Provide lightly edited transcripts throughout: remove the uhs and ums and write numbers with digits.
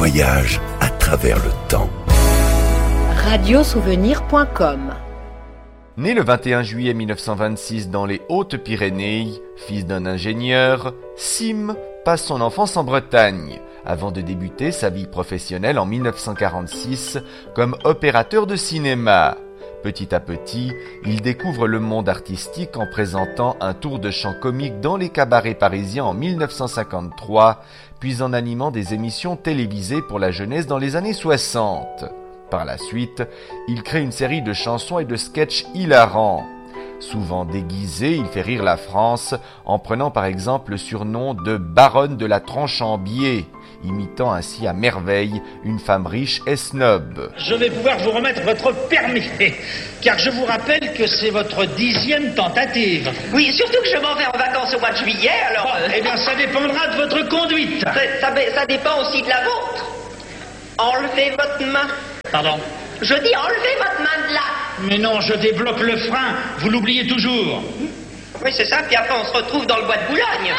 voyage à travers le temps. Radiosouvenir.com. Né le 21 juillet 1926 dans les Hautes-Pyrénées, fils d'un ingénieur, Sim passe son enfance en Bretagne, avant de débuter sa vie professionnelle en 1946 comme opérateur de cinéma. Petit à petit, il découvre le monde artistique en présentant un tour de chant comique dans les cabarets parisiens en 1953, puis en animant des émissions télévisées pour la jeunesse dans les années 60. Par la suite, il crée une série de chansons et de sketchs hilarants. Souvent déguisé, il fait rire la France en prenant par exemple le surnom de Baronne de la Tranche en Biais, imitant ainsi à merveille une femme riche et snob. Je vais pouvoir vous remettre votre permis, car je vous rappelle que c'est votre 10e tentative. Oui, surtout que je m'en vais en vacances au mois de juillet, alors... Bon, eh bien, ça dépendra de votre conduite. Ça dépend aussi de la vôtre. Enlevez votre main. Pardon? Je dis enlevez votre main de là. Mais non, je débloque le frein, vous l'oubliez toujours. Oui, c'est ça, puis après on se retrouve dans le bois de Boulogne.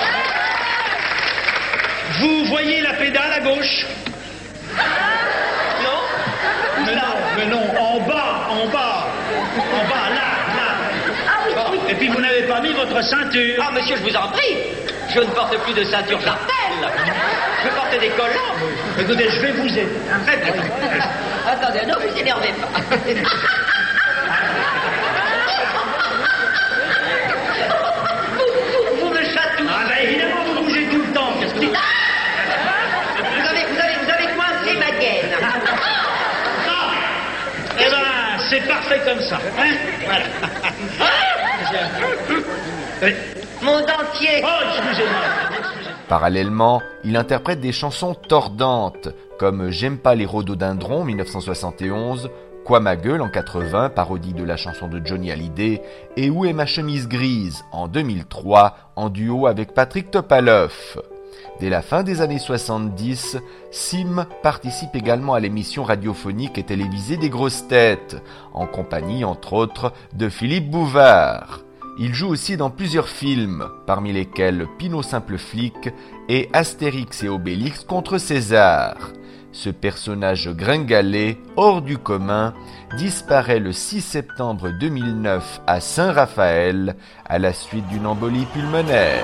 Vous voyez la pédale à gauche? Non? Mais non, en bas, là. Ah oui, oui. Et puis vous n'avez pas mis votre ceinture. Ah, monsieur, je vous en prie. Je ne porte plus de ceinture jartelle. Je porte des collants. Écoutez, je vais vous aider. Très bien. Attendez, ne vous énervez pas. Vous me chatouillez. Ah ben évidemment, vous bougez tout le temps. Qu'est-ce que vous... Vous avez coincé ma gaine. Ah, eh ben, c'est parfait comme ça. Hein, voilà. Mon dentier. Oh, excusez-moi. Parallèlement, il interprète des chansons tordantes, comme J'aime pas les rhododendrons 1971, Quoi ma gueule en 80, parodie de la chanson de Johnny Hallyday, et Où est ma chemise grise en 2003, en duo avec Patrick Topalov. Dès la fin des années 70, Sim participe également à l'émission radiophonique et télévisée des Grosses Têtes, en compagnie entre autres de Philippe Bouvard. Il joue aussi dans plusieurs films, parmi lesquels Pinot Simple Flic et Astérix et Obélix contre César. Ce personnage gringalet, hors du commun, disparaît le 6 septembre 2009 à Saint-Raphaël à la suite d'une embolie pulmonaire.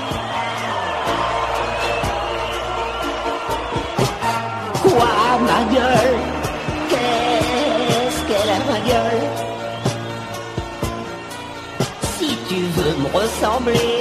Quoi, ma gueule? Qu'est-ce qu'elle a, ma gueule? Si tu veux me ressembler